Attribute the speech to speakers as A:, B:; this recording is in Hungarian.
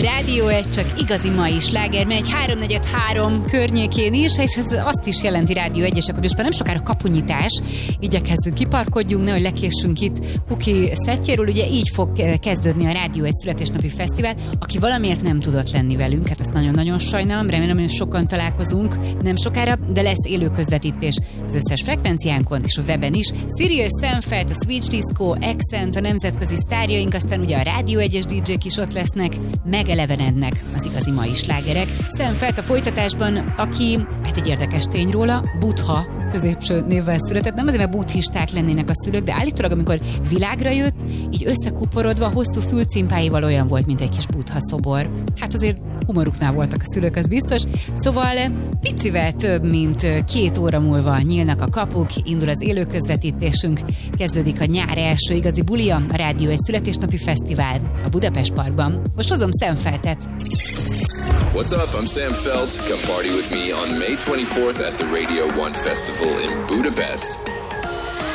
A: Rádió egy csak igazi mai sláger, megy 3-4-3 környékén is, és ez azt is jelenti Rádió 1, és akkor most már nem sokára kapunyítás, igyekezzünk, kiparkodjunk, nehogy lekéssünk itt Kuki szettjéről, ugye így fog kezdődni a Rádió 1 születésnapi fesztivál. Aki valamiért nem tudott lenni velünk, hát ezt nagyon-nagyon sajnálom, remélem, hogy sokan találkozunk nem sokára, de lesz élő közvetítés az összes frekvenciánkon és a weben is. Cyril Stanfeld, a Switch Disco, Accent, a nemzetközi sztárjaink, aztán ugye a Rádió 1-es DJ-k is ott lesznek, megelevenednek az igazi mai slágerek. Stanfeld a folytatásban, aki, hát egy érdekes tény róla, Buddha középső névvel született, nem azért, mert buddhisták lennének a szülők, de állítólag, amikor világra jött, így összekuporodva, hosszú fülcimpáival olyan volt, mint egy kis Buddha szobor. Hát azért humoruknál voltak a szülők, az biztos. Szóval picivel több, mint 2 óra múlva nyílnak a kapuk, indul az élő közvetítésünk, kezdődik a nyár első igazi bulia, a Rádió 1 születésnapi fesztivál a Budapest Parkban. Most hozom Sam Feldet.
B: What's up? I'm Sam Feld. Come party with me on May 24th at the Radio 1 Festival in Budapest.